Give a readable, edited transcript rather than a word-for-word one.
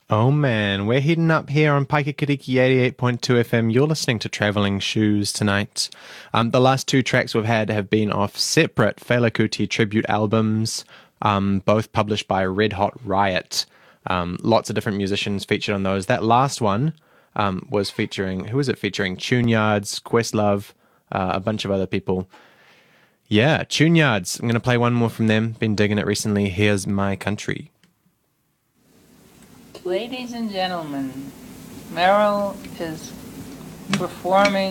Oh man, we're heading up here on Paikakiriki 88.2 FM. You're listening to Travelling Shoes tonight. The last two tracks we've had have been off separate Fela Kuti tribute albums, both published by Red Hot Riot. Lots of different musicians featured on those. That last one was featuring, who was it featuring? Tuneyards, Questlove, a bunch of other people. Yeah, Tuneyards. I'm going to play one more from them. Been digging it recently. Here's My Country. Ladies and gentlemen, Meryl is performing